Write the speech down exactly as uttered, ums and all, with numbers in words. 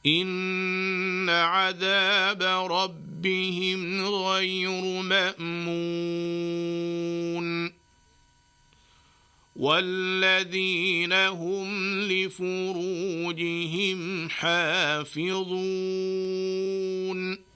إن عذاب ربهم غير مأمون والذين هم لفروجهم حافظون